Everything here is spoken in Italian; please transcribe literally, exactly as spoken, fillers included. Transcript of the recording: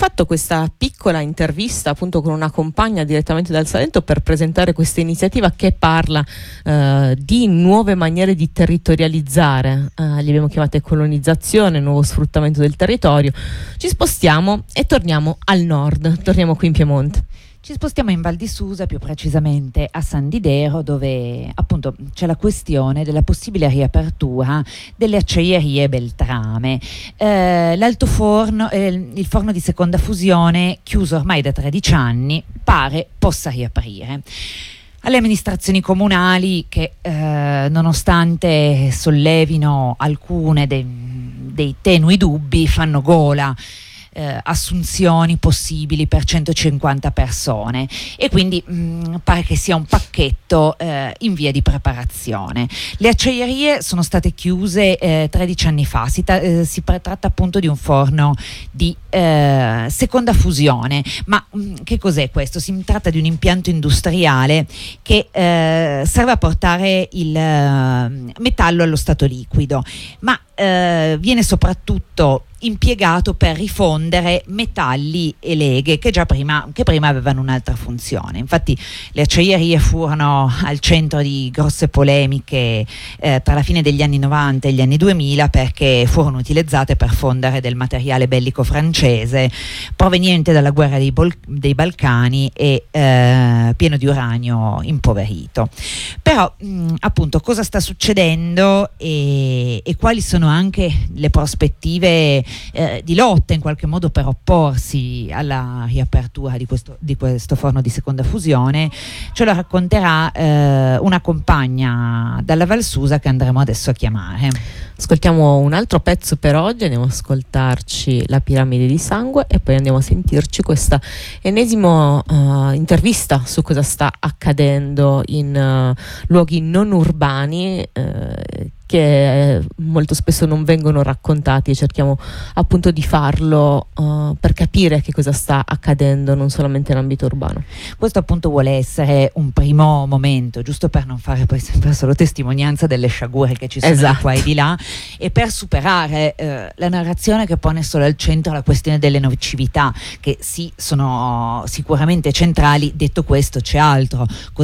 fatto questa piccola intervista appunto con una compagna direttamente dal Salento per presentare questa iniziativa che parla eh, di nuove maniere di territorializzare, eh, li abbiamo chiamate colonizzazione, nuovo sfruttamento del territorio. Ci spostiamo e torniamo al nord, torniamo qui in Piemonte. Ci spostiamo in Val di Susa, più precisamente a San Didero, dove appunto c'è la questione della possibile riapertura delle acciaierie Beltrame. Eh, l'altoforno, eh, il forno di seconda fusione, chiuso ormai da tredici anni, pare possa riaprire. Alle amministrazioni comunali che eh, nonostante sollevino alcune dei, dei tenui dubbi, fanno gola. Eh, assunzioni possibili per centocinquanta persone e quindi mh, pare che sia un pacchetto eh, in via di preparazione. Le acciaierie sono state chiuse eh, tredici anni fa, si, ta- eh, si tra- tratta appunto di un forno di eh, seconda fusione, ma mh, che cos'è questo? Si tratta di un impianto industriale che eh, serve a portare il eh, metallo allo stato liquido, ma eh, viene soprattutto impiegato per rifondere metalli e leghe che già prima, che prima avevano un'altra funzione. Infatti le acciaierie furono al centro di grosse polemiche eh, tra la fine degli anni novanta e gli anni duemila, perché furono utilizzate per fondere del materiale bellico francese proveniente dalla guerra dei, Bol- dei Balcani e eh, pieno di uranio impoverito. Però mh, appunto cosa sta succedendo e, e quali sono anche le prospettive Eh, di lotta in qualche modo per opporsi alla riapertura di questo, di questo forno di seconda fusione, ce lo racconterà eh, una compagna dalla Val Susa che andremo adesso a chiamare. Ascoltiamo un altro pezzo per oggi, andiamo ad ascoltarci La piramide di sangue e poi andiamo a sentirci questa ennesima uh, intervista su cosa sta accadendo in uh, luoghi non urbani uh, che molto spesso non vengono raccontati, e cerchiamo appunto di farlo uh, per capire che cosa sta accadendo non solamente in ambito urbano. Questo appunto vuole essere un primo momento, giusto per non fare poi sempre solo testimonianza delle sciagure che ci sono esatto. di qua e di là, e per superare eh, la narrazione che pone solo al centro la questione delle nocività, che sì, sono sicuramente centrali. Detto questo, c'è altro.